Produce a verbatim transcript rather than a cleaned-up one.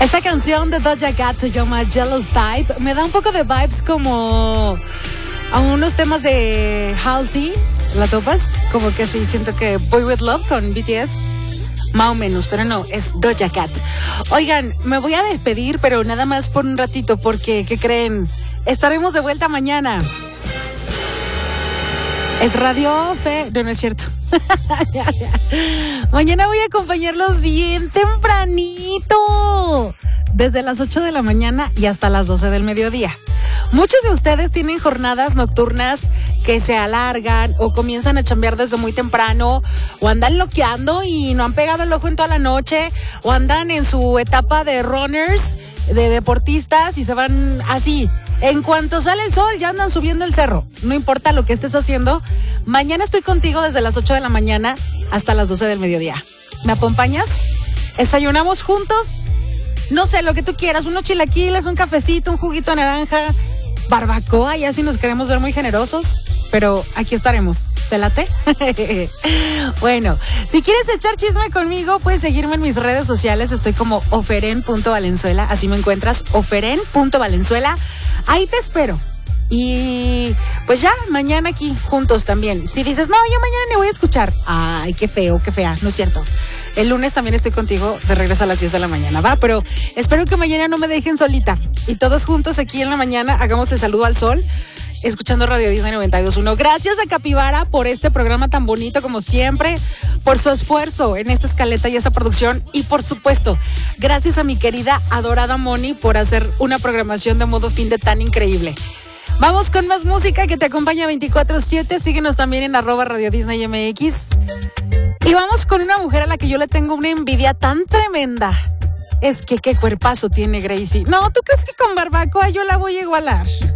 Esta canción de Doja Cat se llama Jealous Type. Me da un poco de vibes como a unos temas de Halsey. ¿La topas? Como que sí, siento que Boy With Love con B T S. Más o menos, pero no, es Doja Cat. Oigan, me voy a despedir, pero nada más por un ratito, porque, ¿qué creen? Estaremos de vuelta mañana. Es Radio Fe... No, no es cierto. ya, ya. Mañana voy a acompañarlos bien tempranito. Desde las ocho de la mañana y hasta las doce del mediodía. Muchos de ustedes tienen jornadas nocturnas que se alargan o comienzan a chambear desde muy temprano o andan loqueando y no han pegado el ojo en toda la noche o andan en su etapa de runners, de deportistas y se van así. En cuanto sale el sol ya andan subiendo el cerro. No importa lo que estés haciendo. Mañana estoy contigo desde las ocho de la mañana hasta las doce del mediodía. ¿Me acompañas? ¿Desayunamos juntos? No sé, lo que tú quieras, unos chilaquiles, un cafecito, un juguito de naranja, barbacoa, ya si nos queremos ver muy generosos, pero aquí estaremos. ¿Te late? Bueno, si quieres echar chisme conmigo, puedes seguirme en mis redes sociales, estoy como oferen punto valenzuela, así me encuentras, oferen punto valenzuela, ahí te espero. Y pues ya, mañana aquí juntos también. Si dices, no, yo mañana ni voy a escuchar. Ay, qué feo, qué fea, no es cierto. El lunes también estoy contigo de regreso a las diez de la mañana, ¿va? Pero espero que mañana no me dejen solita. Y todos juntos aquí en la mañana hagamos el saludo al sol, escuchando Radio Disney noventa y dos punto uno. Gracias a Capibara por este programa tan bonito como siempre, por su esfuerzo en esta escaleta y esta producción. Y por supuesto, gracias a mi querida adorada Moni por hacer una programación de modo fin de tan increíble. Vamos con más música que te acompaña veinticuatro siete. Síguenos también en arroba Radio Disney M X. Y vamos con una mujer a la que yo le tengo una envidia tan tremenda. Es que qué cuerpazo tiene Gracie. No, ¿tú crees que con barbacoa yo la voy a igualar?